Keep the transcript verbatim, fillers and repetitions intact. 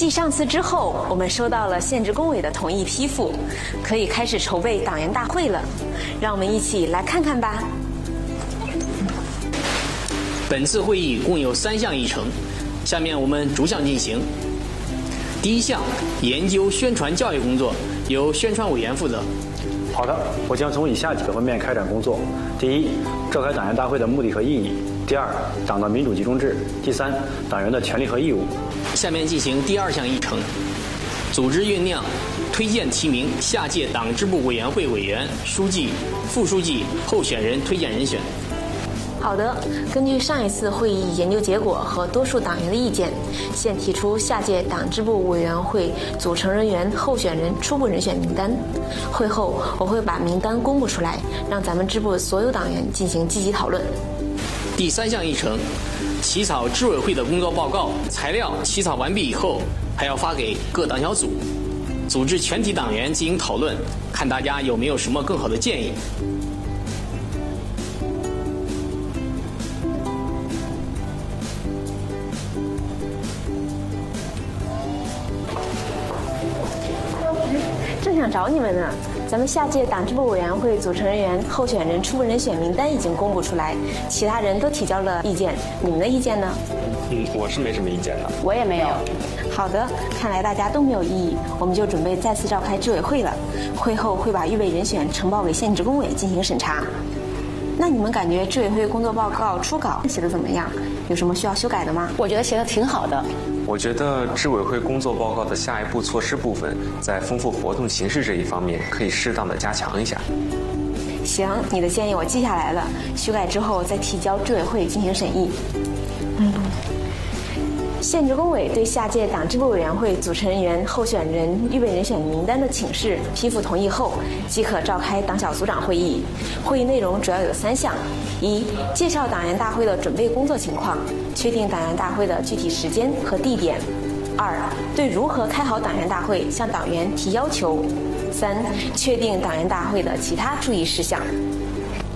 继上次之后，我们收到了县直工委的同意批复，可以开始筹备党员大会了。让我们一起来看看吧。 本次会议共有三项议程，下面我们逐项进行。第一项，研究宣传教育工作，由宣传委员负责。 好的，我将从以下几个方面开展工作：第一，召开党员大会的目的和意义；第二，党的民主集中制；第三，党员的权利和义务。 下面进行第二项议程，组织酝酿、推荐提名下届党支部委员会委员、书记、副书记候选人推荐人选。 好的，根据上一次会议研究结果和多数党员的意见，现提出下届党支部委员会组成人员候选人初步人选名单。会后我会把名单公布出来，让咱们支部所有党员进行积极讨论。 第三项议程，起草支委会的工作报告材料起草完毕以后，还要发给各党小组，组织全体党员进行讨论，看大家有没有什么更好的建议。 正想找你们呢。咱们下届党支部委员会组成人员候选人初步人选名单已经公布出来，其他人都提交了意见，你们的意见呢？ 嗯，我是没什么意见的。 我也没有。 好的，看来大家都没有异议，我们就准备再次召开支委会了。会后会把预备人选呈报给县直工委进行审查。那你们感觉支委会工作报告初稿写得怎么样？有什么需要修改的吗？ 我觉得写得挺好的。 我觉得支委会工作报告的下一步措施部分，在丰富活动形式这一方面，可以适当的加强一下。 行，你的建议我记下来了，修改之后再提交支委会进行审议。嗯。县直工委对下届党支部委员会组成人员候选人预备人选名单的请示批复同意后，即可召开党小组长会议。会议内容主要有三项：一、介绍党员大会的准备工作情况，确定党员大会的具体时间和地点；二、对如何开好党员大会向党员提要求；三、确定党员大会的其他注意事项。